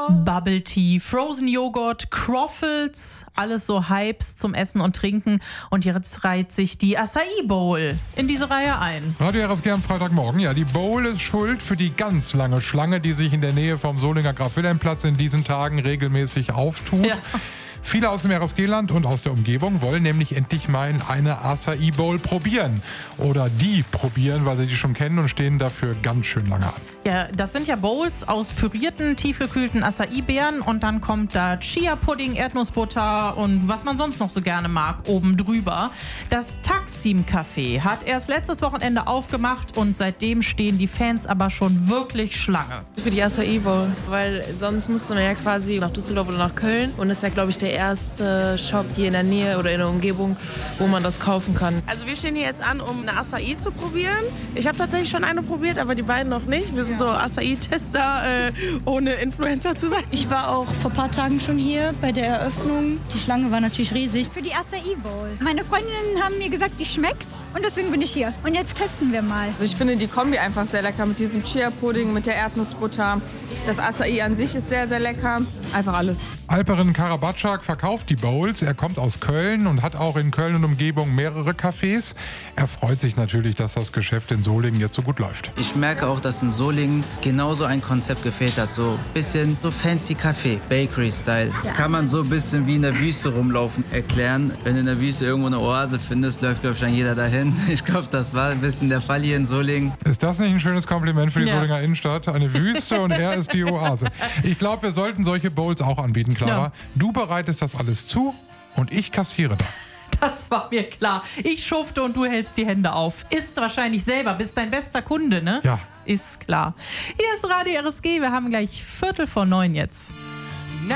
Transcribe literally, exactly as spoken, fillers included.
Bubble Tea, Frozen Joghurt, Croffles, alles so Hypes zum Essen und Trinken. Und jetzt reiht sich die Acai Bowl in diese Reihe ein. Radio R S G am Freitagmorgen. Ja, die Bowl ist schuld für die ganz lange Schlange, die sich in der Nähe vom Solinger Graf-Wilhelm-Platz in diesen Tagen regelmäßig auftut. Ja. Viele aus dem R S G-Land und aus der Umgebung wollen nämlich endlich mal eine Acai Bowl probieren. Oder die probieren, weil sie die schon kennen und stehen dafür ganz schön lange an. Ja, das sind ja Bowls aus pürierten, tiefgekühlten Acai-Beeren und dann kommt da Chia-Pudding, Erdnussbutter und was man sonst noch so gerne mag, oben drüber. Das Taksim Café hat erst letztes Wochenende aufgemacht und seitdem stehen die Fans aber schon wirklich Schlange. Für die Acai Bowl, weil sonst musste man ja quasi nach Düsseldorf oder nach Köln und das ist ja, glaube ich, der erste Shop hier in der Nähe oder in der Umgebung, wo man das kaufen kann. Also wir stehen hier jetzt an, um eine Acai zu probieren. Ich habe tatsächlich schon eine probiert, aber die beiden noch nicht. Wir sind ja so Acai-Tester, äh, ohne Influencer zu sein. Ich war auch vor ein paar Tagen schon hier bei der Eröffnung. Die Schlange war natürlich riesig. Für die Acai Bowl. Meine Freundinnen haben mir gesagt, die schmeckt und deswegen bin ich hier. Und jetzt testen wir mal. Also ich finde die Kombi einfach sehr lecker mit diesem Chia-Pudding, mit der Erdnussbutter. Das Acai an sich ist sehr, sehr lecker. Einfach alles. Alperin Karabatschak verkauft die Bowls. Er kommt aus Köln und hat auch in Köln und Umgebung mehrere Cafés. Er freut sich natürlich, dass das Geschäft in Solingen jetzt so gut läuft. Ich merke auch, dass in Solingen genauso ein Konzept gefehlt hat. So ein bisschen so fancy Café, Bakery-Style. Das kann man so ein bisschen wie in der Wüste rumlaufen erklären. Wenn du in der Wüste irgendwo eine Oase findest, läuft, glaube ich, dann jeder dahin. Ich glaube, das war ein bisschen der Fall hier in Solingen. Ist das nicht ein schönes Kompliment für die Ja. Solinger Innenstadt? Eine Wüste und er ist die Oase. Ich glaube, wir sollten solche Bowls auch anbieten, Clara. Ja. Du bereitest das alles zu und ich kassiere da. Das war mir klar. Ich schufte und du hältst die Hände auf. Ist wahrscheinlich selber, bist dein bester Kunde, ne? Ja. Ist klar. Hier ist Radio R S G, wir haben gleich Viertel vor neun jetzt.